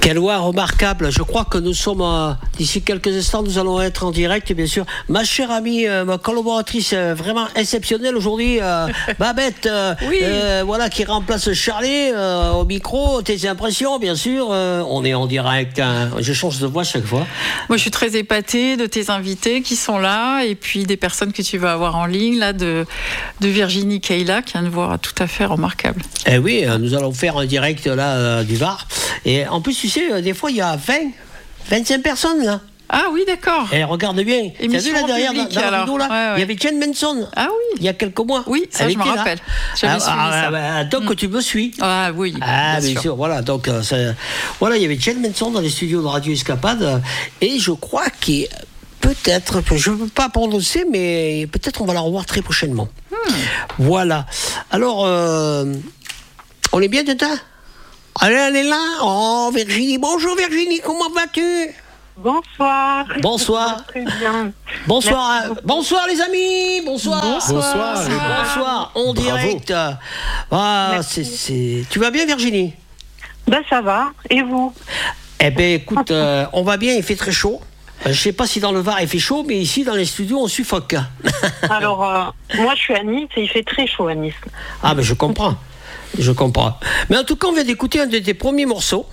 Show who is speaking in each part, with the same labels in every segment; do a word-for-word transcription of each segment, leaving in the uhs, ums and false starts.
Speaker 1: Quelle voix remarquable. Je crois que nous sommes, euh, d'ici quelques instants, nous allons être en direct, bien sûr. Ma chère amie, euh, ma collaboratrice euh, vraiment exceptionnelle aujourd'hui, euh, Babette, euh,
Speaker 2: oui.
Speaker 1: euh, voilà, qui remplace Charlie euh, au micro. Tes impressions, bien sûr. Euh, on est en direct. Hein. Je change de voix chaque fois.
Speaker 2: Moi, je suis très épatée de tes invités qui sont là et puis des personnes que tu vas avoir en ligne, là, de, de Virginie Kayla, qui a une voix tout à fait remarquable.
Speaker 1: Eh oui, euh, nous allons faire un direct là euh, du Var. Et en plus, tu sais, euh, des fois, il y a vingt, vingt-cinq personnes là.
Speaker 2: Ah oui, d'accord.
Speaker 1: Et regarde bien. Tu as vu là derrière,
Speaker 2: public,
Speaker 1: dans, dans la vidéo là,
Speaker 2: ouais, ouais.
Speaker 1: il y avait Jane Manson.
Speaker 2: Ah oui.
Speaker 1: Il y a quelques mois.
Speaker 2: Oui, ça
Speaker 1: Elle
Speaker 2: je me
Speaker 1: était
Speaker 2: rappelle.
Speaker 1: Là.
Speaker 2: J'avais
Speaker 1: Ah,
Speaker 2: suivi
Speaker 1: ah,
Speaker 2: ça.
Speaker 1: bah, donc mm. tu me suis.
Speaker 2: Ah oui.
Speaker 1: Ah bien,
Speaker 2: bien
Speaker 1: sûr.
Speaker 2: sûr.
Speaker 1: Voilà. Donc euh, ça, voilà, il y avait Jane Manson dans les studios de Radio Escapade euh, et je crois qu'il peut-être, je ne veux pas prononcer, mais peut-être on va la revoir très prochainement. Hmm. Voilà. Alors, euh, on est bien dedans? Allez, elle est là. Oh, Virginie. Bonjour, Virginie. Comment vas-tu?
Speaker 3: Bonsoir.
Speaker 1: Bonsoir.
Speaker 3: Très bien.
Speaker 1: Bonsoir. Bonsoir, les amis. Bonsoir.
Speaker 4: Bonsoir.
Speaker 1: Bonsoir. Bonsoir. En direct. Ah, c'est, c'est... Tu vas bien, Virginie?
Speaker 3: Ben, ça va. Et vous?
Speaker 1: Eh bien, écoute, euh, on va bien. Il fait très chaud. Je ne sais pas si dans le Var il fait chaud, mais ici dans les studios on suffoque.
Speaker 3: Alors, euh, moi je suis à Nice et il fait très chaud à Nice.
Speaker 1: Ah ben je comprends, je comprends. Mais en tout cas on vient d'écouter un de tes premiers morceaux.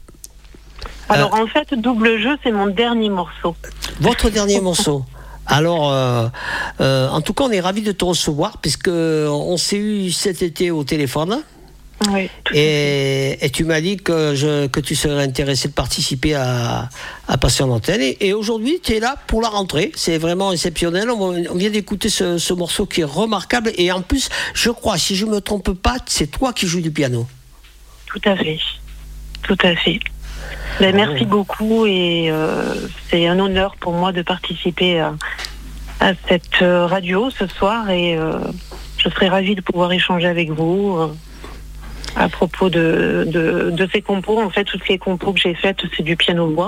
Speaker 3: Alors
Speaker 1: euh,
Speaker 3: en fait, Double Jeu c'est mon dernier morceau.
Speaker 1: Votre dernier morceau. Alors, euh, euh, en tout cas on est ravis de te recevoir, puisque on s'est eu cet été au téléphone.
Speaker 3: Oui,
Speaker 1: et, et tu m'as dit que, je, que tu serais intéressé de participer à, à passer en antenne. Et, et aujourd'hui, tu es là pour la rentrée. C'est vraiment exceptionnel. On, on vient d'écouter ce, ce morceau qui est remarquable. Et en plus, je crois, si je ne me trompe pas, c'est toi qui joues du piano.
Speaker 3: Tout à fait. Tout à fait. Ben, merci oh. beaucoup. Et euh, c'est un honneur pour moi de participer à, à cette radio ce soir. Et euh, je serais ravie de pouvoir échanger avec vous. Euh, à propos de, de, de ces compos. En fait, toutes les compos que j'ai faites, c'est du piano-voix.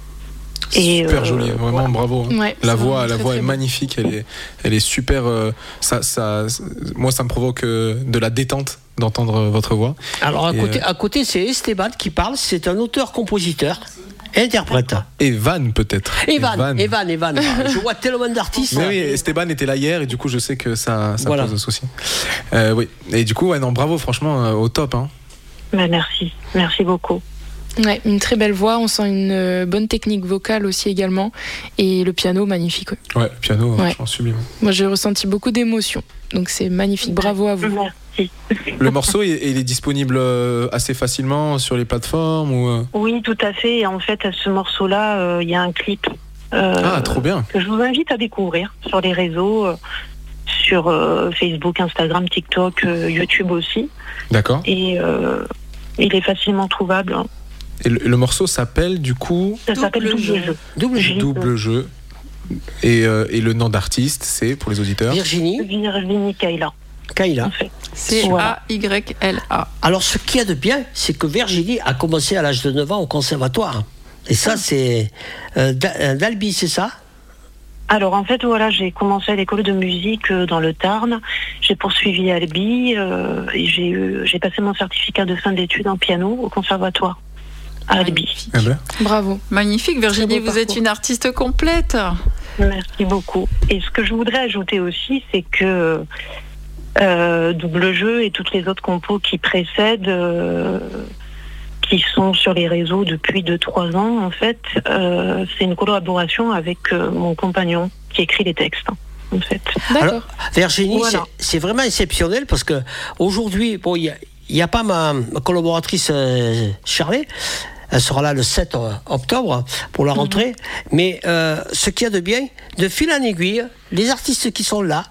Speaker 4: Et super euh, joli, vraiment ouais. bravo.
Speaker 2: Ouais,
Speaker 4: la voix, la
Speaker 2: très,
Speaker 4: voix
Speaker 2: très
Speaker 4: est
Speaker 2: bon.
Speaker 4: magnifique, elle est, elle est super. Euh, ça, ça, moi, ça me provoque euh, de la détente d'entendre votre voix.
Speaker 1: Alors à
Speaker 4: Et
Speaker 1: côté,
Speaker 4: euh...
Speaker 1: à côté, c'est Esteban qui parle. C'est un auteur-compositeur. Interprète.
Speaker 4: Evan peut-être.
Speaker 1: Evan, Evan, Evan. Evan. Je vois tellement d'artistes.
Speaker 4: Mais oui, Esteban était là hier et du coup je sais que ça, ça
Speaker 1: voilà.
Speaker 4: pose souci. Euh, oui. Et du coup, ouais, non, bravo, franchement, euh, au top. Hein.
Speaker 3: Ben, merci, merci beaucoup.
Speaker 5: Ouais, une très belle voix, on sent une euh, bonne technique vocale aussi également, et le piano magnifique. Ouais,
Speaker 4: ouais le piano,
Speaker 5: ouais.
Speaker 4: franchement sublime.
Speaker 5: Moi j'ai ressenti beaucoup d'émotions, donc c'est magnifique, bravo à vous.
Speaker 3: Merci.
Speaker 4: Le morceau, il, il est disponible assez facilement sur les plateformes ou euh...
Speaker 3: Oui, tout à fait. Et en fait, à ce morceau-là, il euh, y a un clip euh,
Speaker 4: ah, trop bien.
Speaker 3: que je vous invite à découvrir sur les réseaux, euh, sur euh, Facebook, Instagram, TikTok, euh, YouTube aussi.
Speaker 4: D'accord.
Speaker 3: Et euh, il est facilement trouvable. Hein.
Speaker 4: Et le, le morceau s'appelle du coup
Speaker 3: Ça s'appelle Double Jeu. Jeu.
Speaker 1: Double Jeu.
Speaker 4: Double Jeu. Et, euh, et le nom d'artiste, c'est pour les auditeurs
Speaker 1: Virginie.
Speaker 3: Virginie Kayla.
Speaker 1: Kayla.
Speaker 3: En fait.
Speaker 2: C'est A Y L A.
Speaker 1: Alors, ce qu'il y a de bien, c'est que Virginie a commencé à l'âge de neuf ans au conservatoire. Et ça, c'est euh, d'Albi, c'est ça?
Speaker 3: Alors, en fait, voilà, j'ai commencé à l'école de musique euh, dans le Tarn. J'ai poursuivi à Albi euh, et j'ai, eu, j'ai passé mon certificat de fin d'études en piano au conservatoire à Albi.
Speaker 4: Ah ben.
Speaker 5: Bravo.
Speaker 2: Magnifique, Virginie, vous êtes une artiste complète.
Speaker 3: Merci beaucoup. Et ce que je voudrais ajouter aussi, c'est que Euh, Double Jeu et toutes les autres compos qui précèdent, euh, qui sont sur les réseaux depuis deux trois ans, en fait, euh, c'est une collaboration avec euh, mon compagnon qui écrit les textes, en fait.
Speaker 5: D'accord.
Speaker 1: Alors, Virginie,
Speaker 3: voilà.
Speaker 1: c'est, c'est vraiment exceptionnel parce que aujourd'hui, bon, il n'y a, a pas ma, ma collaboratrice euh, Charlie. Elle sera là le sept octobre pour la rentrée. Mmh. Mais euh, ce qu'il y a de bien, de fil en aiguille, les artistes qui sont là,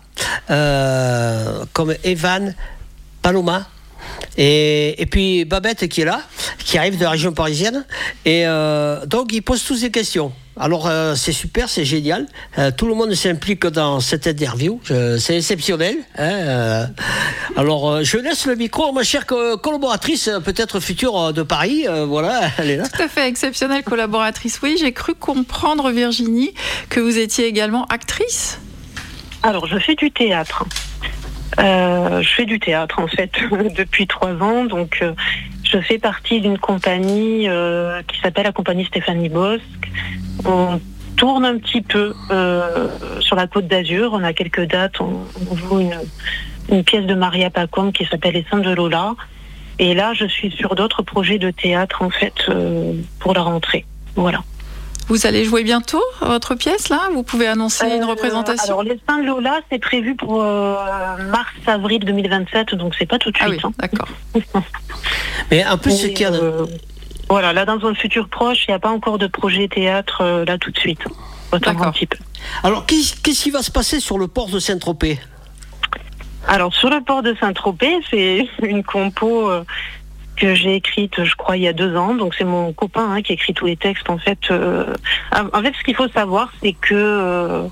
Speaker 1: euh, comme Evan, Paloma, et, et puis Babette qui est là, qui arrive de la région parisienne. Et euh, donc, ils posent tous des questions. Alors, euh, c'est super, c'est génial. Euh, tout le monde s'implique dans cette interview. Je, c'est exceptionnel. Hein, euh. Alors, euh, je laisse le micro à ma chère co- collaboratrice, peut-être future de Paris. Euh, voilà, elle est là.
Speaker 2: Tout à fait, exceptionnelle collaboratrice. Oui, j'ai cru comprendre, Virginie, que vous étiez également actrice.
Speaker 3: Alors, je fais du théâtre. Euh, je fais du théâtre, en fait, depuis trois ans. Donc, euh, je fais partie d'une compagnie euh, qui s'appelle la compagnie Stéphanie Bosc. On tourne un petit peu euh, sur la Côte d'Azur. On a quelques dates. On, on joue une, une pièce de Maria Pacôme qui s'appelle Les Seins de Lola. Et là, je suis sur d'autres projets de théâtre, en fait, euh, pour la rentrée. Voilà.
Speaker 2: Vous allez jouer bientôt votre pièce, là? Vous pouvez annoncer
Speaker 3: Euh,
Speaker 2: une représentation?
Speaker 3: Alors, Les Seins de Lola, c'est prévu pour euh, mars-avril deux mille vingt-sept, donc c'est pas tout de suite.
Speaker 2: Ah oui,
Speaker 3: hein.
Speaker 2: d'accord.
Speaker 1: Mais en plus, ce
Speaker 3: Mais,
Speaker 1: qu'il y a de-
Speaker 3: euh, voilà, là, dans un futur proche, il n'y a pas encore de projet théâtre, euh, là, tout de suite. On va attendre
Speaker 2: D'accord.
Speaker 3: un petit peu.
Speaker 1: Alors, qu'est-ce qu'est-ce qui va se passer sur le port de Saint-Tropez?
Speaker 3: Alors, sur le port de Saint-Tropez, c'est une compo euh, que j'ai écrite, je crois, il y a deux ans. Donc, c'est mon copain hein, qui écrit tous les textes. En fait, euh, en fait, ce qu'il faut savoir, c'est que euh,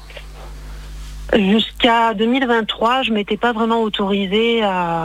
Speaker 3: jusqu'à deux mille vingt-trois, je m'étais pas vraiment autorisée à,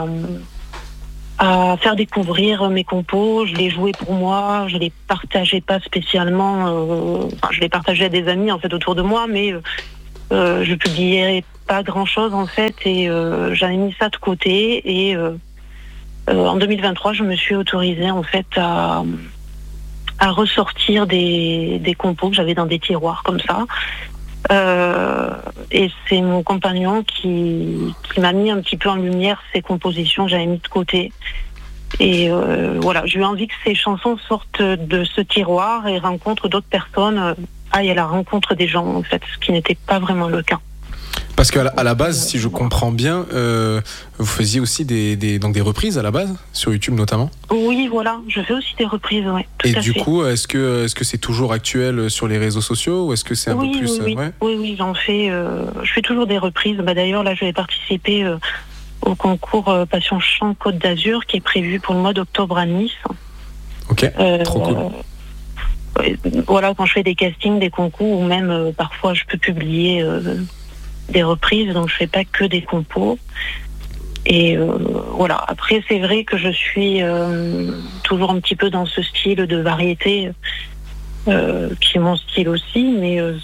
Speaker 3: à faire découvrir mes compos. Je les jouais pour moi, je les partageais pas spécialement. Euh, enfin, je les partageais à des amis en fait autour de moi, mais euh, euh, je publiais pas grand-chose en fait, et euh, j'avais mis ça de côté. Et euh, euh, en deux mille vingt-trois, je me suis autorisée en fait à, à ressortir des, des compos que j'avais dans des tiroirs comme ça. Euh, et c'est mon compagnon qui, qui m'a mis un petit peu en lumière ces compositions que j'avais mis de côté. Et euh, voilà, j'ai eu envie que ces chansons sortent de ce tiroir et rencontrent d'autres personnes, euh, aillent à la rencontre des gens en fait, ce qui n'était pas vraiment le cas.
Speaker 4: Parce qu'à la, à la base, si je comprends bien, euh, vous faisiez aussi des, des, donc des reprises à la base, sur YouTube notamment.
Speaker 3: Oui, voilà, je fais aussi des reprises, ouais, tout
Speaker 4: Et
Speaker 3: à
Speaker 4: du
Speaker 3: fait.
Speaker 4: coup, est-ce que est-ce que c'est toujours actuel sur les réseaux sociaux ou est-ce que c'est un
Speaker 3: oui,
Speaker 4: peu plus
Speaker 3: oui, oui,
Speaker 4: euh, ouais
Speaker 3: oui, oui, j'en fais. Euh, je fais toujours des reprises. Bah, d'ailleurs, là, je vais participer euh, au concours euh, Passion Chant Côte d'Azur qui est prévu pour le mois d'octobre à Nice.
Speaker 4: Ok,
Speaker 3: Euh,
Speaker 4: trop cool.
Speaker 3: euh, voilà, quand je fais des castings, des concours, ou même euh, parfois je peux publier euh, des reprises, donc je fais pas que des compos. Et euh, voilà. Après, c'est vrai que je suis euh, toujours un petit peu dans ce style de variété, euh, qui est mon style aussi, mais euh,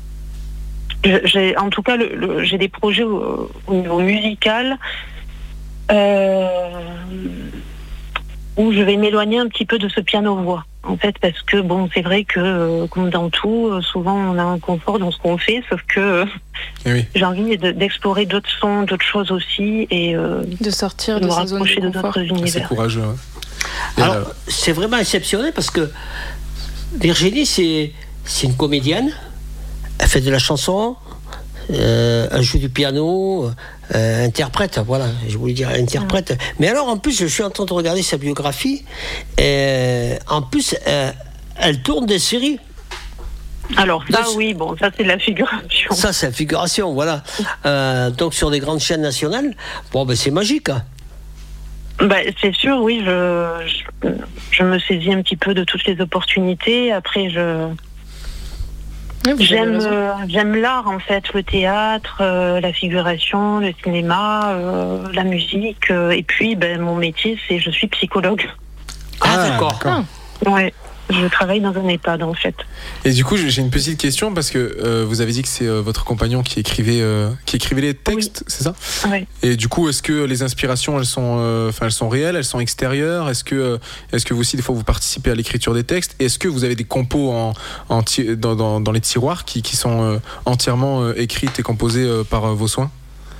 Speaker 3: j'ai, en tout cas, le, le, j'ai des projets au, au niveau musical euh, où je vais m'éloigner un petit peu de ce piano-voix. En fait, parce que bon, c'est vrai que euh, comme dans tout, euh, souvent on a un confort dans ce qu'on fait, sauf que euh,
Speaker 4: Eh oui.
Speaker 3: j'ai envie de, d'explorer d'autres sons, d'autres choses aussi, et euh,
Speaker 5: De sortir
Speaker 3: de
Speaker 5: de
Speaker 3: me
Speaker 5: sa zone
Speaker 3: rapprocher
Speaker 5: de
Speaker 3: de
Speaker 5: confort.
Speaker 3: d'autres
Speaker 4: C'est
Speaker 3: univers.
Speaker 4: courageux. Ouais. Et
Speaker 1: Alors,
Speaker 4: euh,
Speaker 1: c'est vraiment exceptionnel parce que Virginie, c'est, c'est une comédienne. Elle fait de la chanson, euh, elle joue du piano, euh, interprète, voilà, je voulais dire interprète. Mais alors, en plus, je suis en train de regarder sa biographie. Et en plus, euh, elle tourne des séries.
Speaker 3: Alors ça,
Speaker 1: Là,
Speaker 3: oui, bon, ça c'est de la figuration.
Speaker 1: Ça, c'est la figuration, voilà. Euh, donc, sur des grandes chaînes nationales, bon, ben, c'est magique. Hein.
Speaker 3: Bah, c'est sûr, oui, je, je, je me saisis un petit peu de toutes les opportunités. Après, je
Speaker 5: Oui, vous avez
Speaker 3: j'aime
Speaker 5: raison.
Speaker 3: euh, j'aime l'art en fait, le théâtre, euh, la figuration, le cinéma, euh, la musique, euh, et puis ben mon métier, c'est je suis psychologue.
Speaker 1: Ah, d'accord.
Speaker 5: Ah.
Speaker 3: Ouais, je travaille dans un EHPAD en fait.
Speaker 4: Et du coup, j'ai une petite question parce que euh, vous avez dit que c'est euh, votre compagnon qui écrivait, euh, qui écrivait les textes, c'est ça?
Speaker 3: Ouais.
Speaker 4: Et du coup, est-ce que les inspirations, elles sont, euh, enfin, elles sont réelles, elles sont extérieures? Est-ce que, euh, est-ce que vous aussi, des fois, vous participez à l'écriture des textes? Et est-ce que vous avez des compos en, en ti- dans, dans, dans les tiroirs qui, qui sont euh, entièrement euh, écrites et composées euh, par euh, vos soins?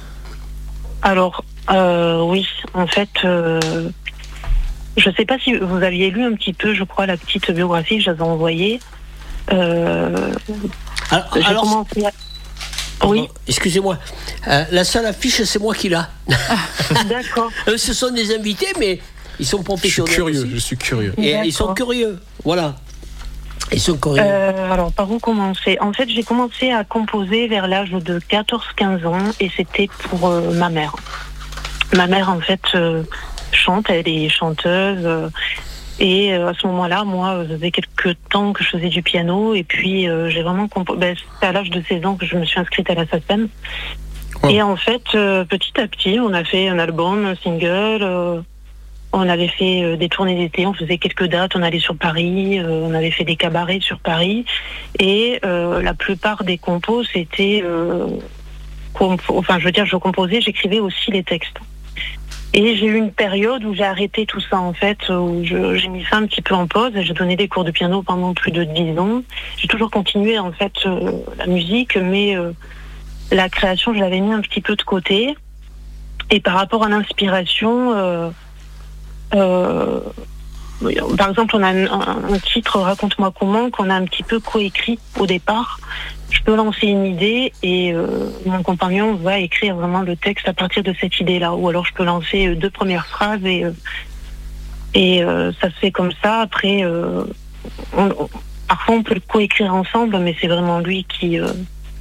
Speaker 3: Alors euh, oui, en fait. Euh, Je ne sais pas si vous aviez lu un petit peu, je crois, la petite biographie que j'avais envoyée. Euh,
Speaker 1: Alors,
Speaker 3: j'ai
Speaker 1: alors,
Speaker 3: commencé à...
Speaker 1: pardon,
Speaker 3: Oui,
Speaker 1: excusez-moi. Euh, la seule affiche, c'est moi qui l'ai.
Speaker 3: d'accord.
Speaker 1: Euh, Ce sont des invités, mais ils sont
Speaker 4: Je suis
Speaker 1: professionnels.
Speaker 4: curieux,
Speaker 1: aussi.
Speaker 4: je suis curieux.
Speaker 1: Et
Speaker 3: D'accord.
Speaker 1: ils sont curieux. Voilà. Ils sont curieux.
Speaker 3: Euh, alors, par où commencer? En fait, j'ai commencé à composer vers l'âge de quatorze quinze ans et c'était pour euh, ma mère. Ma mère, en fait, euh, chante, elle est chanteuse. Euh, et euh, à ce moment-là, moi, ça faisait quelques temps que je faisais du piano et puis euh, j'ai vraiment composé. Ben, c'est à l'âge de seize ans que je me suis inscrite à la SACEM.
Speaker 4: Oh.
Speaker 3: Et en fait, euh, petit à petit, on a fait un album, un single. Euh, on avait fait euh, des tournées d'été, on faisait quelques dates, on allait sur Paris, euh, on avait fait des cabarets sur Paris. Et euh, la plupart des compos, c'était... Euh, comp- enfin, je veux dire, je composais, j'écrivais aussi les textes. Et j'ai eu une période où j'ai arrêté tout ça, en fait, où je, j'ai mis ça un petit peu en pause. J'ai donné des cours de piano pendant plus de dix ans. J'ai toujours continué, en fait, euh, la musique, mais euh, la création, je l'avais mis un petit peu de côté. Et par rapport à l'inspiration, euh, euh, par exemple, on a un, un titre, Raconte-moi comment, qu'on a un petit peu coécrit au départ. Je peux lancer une idée et euh, mon compagnon va écrire vraiment le texte à partir de cette idée-là. Ou alors je peux lancer deux premières phrases et, euh, et euh, ça se fait comme ça. Après, euh, on, on, parfois on peut le coécrire ensemble, mais c'est vraiment lui qui, euh,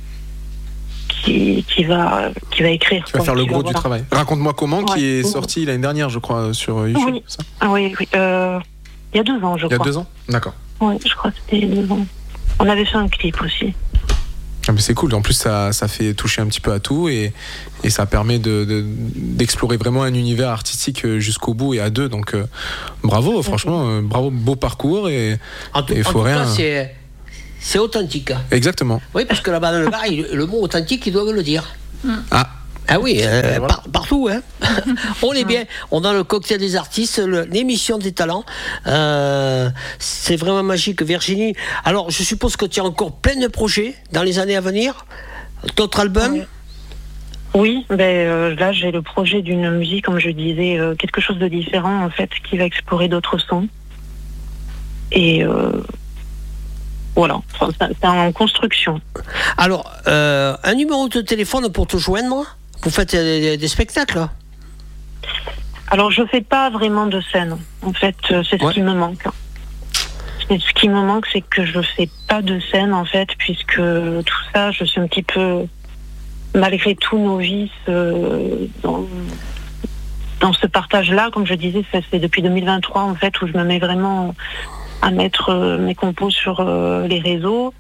Speaker 3: qui, qui, va, qui va écrire.
Speaker 4: Qui va faire le gros du
Speaker 3: voilà.
Speaker 4: travail. Raconte-moi comment,
Speaker 3: Ouais.
Speaker 4: qui est sorti l'année dernière, je crois, sur YouTube.
Speaker 3: Oui,
Speaker 4: ça
Speaker 3: ah, oui, oui. Euh, il y a deux ans, je
Speaker 4: Il y a
Speaker 3: crois.
Speaker 4: deux ans D'accord.
Speaker 3: Oui, je crois que c'était deux ans. On avait fait un clip aussi.
Speaker 4: Ah, mais c'est cool, en plus ça, ça fait toucher un petit peu à tout et, et ça permet de, de, d'explorer vraiment un univers artistique jusqu'au bout et à deux, donc euh, bravo, franchement, euh, bravo, beau parcours et
Speaker 1: En tout,
Speaker 4: il
Speaker 1: en
Speaker 4: faut
Speaker 1: tout
Speaker 4: rien...
Speaker 1: cas, c'est, c'est authentique.
Speaker 4: Exactement.
Speaker 1: Oui, parce que là-bas dans le bar, il- le mot authentique, ils doivent le dire.
Speaker 4: Ah,
Speaker 1: Ah oui, euh,
Speaker 4: voilà.
Speaker 1: par- partout. Hein. On est bien. On a le cocktail des artistes, le- l'émission des talents. Euh, c'est vraiment magique, Virginie. Alors, je suppose que tu as encore plein de projets dans les années à venir. D'autres albums.
Speaker 3: Ouais. Oui, ben euh, là j'ai le projet d'une musique, comme je disais, euh, quelque chose de différent en fait, qui va explorer d'autres sons. Et euh, voilà, enfin, c'est c'est en construction.
Speaker 1: Alors, euh, un numéro de téléphone pour te joindre. Vous faites euh, des, des spectacles.
Speaker 3: Alors je fais pas vraiment de scène, en fait, euh, c'est ce
Speaker 1: Ouais.
Speaker 3: qui me manque. Et ce qui me manque, c'est que je fais pas de scène en fait, puisque tout ça, je suis un petit peu, malgré tout, novice euh, dans, dans ce partage-là. Comme je disais, ça c'est depuis deux mille vingt-trois en fait où je me mets vraiment à mettre euh, mes compos sur euh, les réseaux.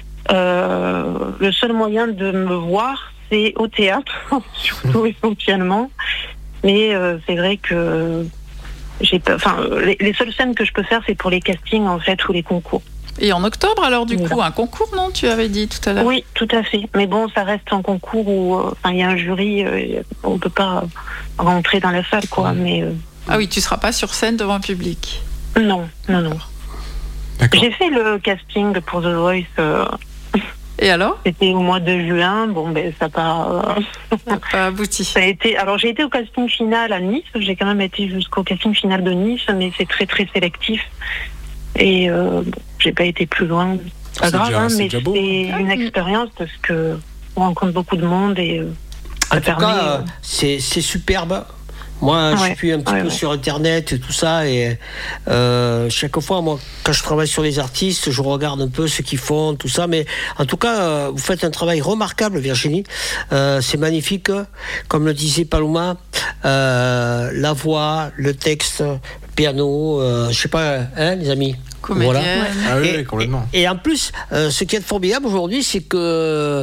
Speaker 3: Euh, le seul moyen de me voir, c'est au théâtre, surtout essentiellement. Mais euh, c'est vrai que j'ai pas, enfin, les, les seules scènes que je peux faire, c'est pour les castings en fait ou les concours.
Speaker 2: Et en octobre, alors, du
Speaker 3: Voilà.
Speaker 2: coup, un concours, non? Tu avais dit tout à l'heure.
Speaker 3: Oui, tout à fait. Mais bon, ça reste un concours où, euh, enfin, il y a un jury, euh, on peut pas rentrer dans la salle, quoi. Mais euh,
Speaker 2: Ah oui, tu seras pas sur scène devant un public.
Speaker 3: non, non, non.
Speaker 4: d'accord.
Speaker 3: J'ai fait le casting pour The Voice. Euh,
Speaker 2: Et alors?
Speaker 3: c'était au mois de juin. Bon, ben ça n'a pas. euh,
Speaker 2: Ça n'a pas abouti.
Speaker 3: Ça a été. Alors j'ai été au casting final à Nice. J'ai quand même été jusqu'au casting final de Nice, mais c'est très très sélectif. Et euh, bon, j'ai pas été plus loin. Pas
Speaker 4: C'est
Speaker 3: grave,
Speaker 4: déjà-
Speaker 3: hein,
Speaker 4: c'est
Speaker 3: mais
Speaker 4: déjà beau.
Speaker 3: c'est une expérience parce que on rencontre beaucoup de monde et euh, ça
Speaker 1: En tout
Speaker 3: permet.
Speaker 1: cas,
Speaker 3: euh,
Speaker 1: euh, c'est, c'est superbe. Moi, je
Speaker 3: Ouais,
Speaker 1: suis un petit
Speaker 3: ouais,
Speaker 1: peu
Speaker 3: ouais.
Speaker 1: sur Internet et tout ça, et euh, chaque fois, moi, quand je travaille sur les artistes, je regarde un peu ce qu'ils font, tout ça. Mais en tout cas, euh, vous faites un travail remarquable, Virginie. Euh, c'est magnifique, comme le disait Paloma. Euh, la voix, le texte, le piano, euh, je sais pas, hein, les amis.
Speaker 2: Comédienne.
Speaker 4: Ah oui,
Speaker 1: Et-
Speaker 4: oui, complètement.
Speaker 1: Et, et en plus, euh, ce qui est formidable aujourd'hui, c'est que euh,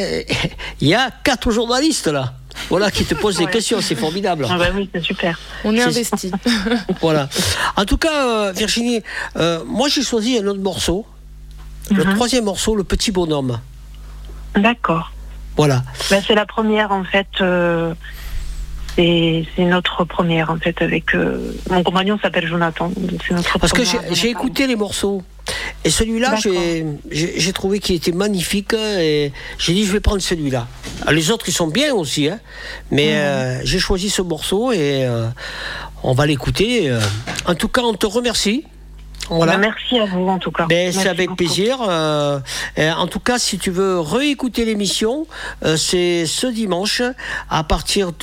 Speaker 1: il y a quatre journalistes là. Voilà, qui te posent des
Speaker 3: Ouais.
Speaker 1: questions, c'est formidable.
Speaker 3: Ah bah oui, c'est super.
Speaker 5: On est
Speaker 1: C'est-
Speaker 5: investis.
Speaker 1: Voilà. En tout cas, euh, Virginie, euh, moi j'ai choisi un autre morceau. Le
Speaker 3: Mhm.
Speaker 1: troisième morceau, Le Petit Bonhomme.
Speaker 3: D'accord.
Speaker 1: Voilà.
Speaker 3: Bah, c'est la première en fait. euh, c'est, c'est notre première en fait avec euh, mon compagnon s'appelle Jonathan. Donc c'est notre
Speaker 1: Parce que
Speaker 3: première,
Speaker 1: j'ai, j'ai
Speaker 3: Jonathan.
Speaker 1: écouté les morceaux. Et celui-là,
Speaker 3: D'accord.
Speaker 1: j'ai, j'ai, j'ai trouvé qu'il était magnifique. Et j'ai dit, je vais prendre celui-là. Ah, les autres, ils sont bien aussi. Hein, mais euh, j'ai choisi ce morceau et euh, on va l'écouter. Euh, En tout cas, on te remercie. Voilà.
Speaker 3: Bah, merci à vous en tout cas.
Speaker 1: Ben,
Speaker 3: Merci
Speaker 1: c'est avec
Speaker 3: beaucoup.
Speaker 1: plaisir. Euh, et en tout cas, si tu veux réécouter l'émission, euh, c'est ce dimanche à partir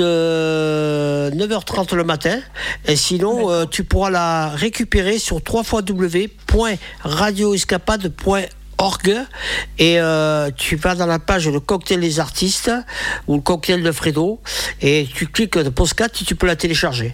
Speaker 1: de neuf heures trente le matin. Et sinon, euh, tu pourras la récupérer sur w w w point radio escapade point org et euh, tu vas dans la page Le Cocktail des Artistes ou Le Cocktail de Fredo et tu cliques de Postcat et tu peux la télécharger.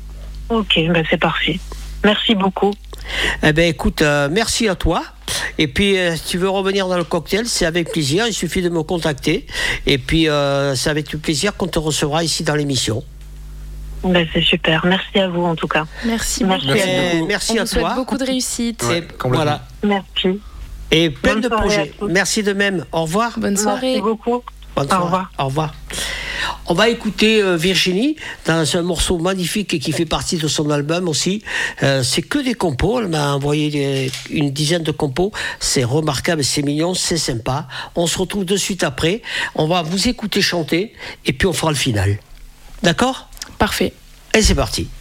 Speaker 3: Ok, bah, c'est parfait. Merci beaucoup.
Speaker 1: Eh ben écoute, euh, merci à toi. Et puis, euh, si tu veux revenir dans le cocktail, c'est avec plaisir. Il suffit de me contacter. Et puis, euh, c'est avec plaisir qu'on te recevra ici dans l'émission.
Speaker 3: Bah, c'est super. Merci à vous en tout cas.
Speaker 5: Merci.
Speaker 3: Merci.
Speaker 5: beaucoup.
Speaker 4: Merci
Speaker 1: Eh,
Speaker 4: beaucoup.
Speaker 1: merci
Speaker 5: On
Speaker 1: à
Speaker 5: vous souhaite
Speaker 1: toi.
Speaker 5: beaucoup de réussite.
Speaker 4: Ouais,
Speaker 1: Et
Speaker 4: complètement.
Speaker 1: voilà.
Speaker 3: Merci.
Speaker 1: Et plein
Speaker 3: Bonne
Speaker 1: de
Speaker 3: soirée
Speaker 1: projets.
Speaker 3: à tous.
Speaker 1: Merci de même. Au revoir.
Speaker 5: Bonne soirée.
Speaker 3: Merci beaucoup.
Speaker 1: Bonne
Speaker 3: Au
Speaker 1: soirée.
Speaker 3: revoir.
Speaker 1: Au revoir. On va écouter euh, Virginie dans un morceau magnifique qui fait partie de son album aussi. Euh, c'est que des compos. Elle m'a envoyé des, une dizaine de compos. C'est remarquable, c'est mignon, c'est sympa. On se retrouve de suite après. On va vous écouter chanter et puis on fera le final. D'accord ?
Speaker 5: Parfait.
Speaker 1: Et c'est parti.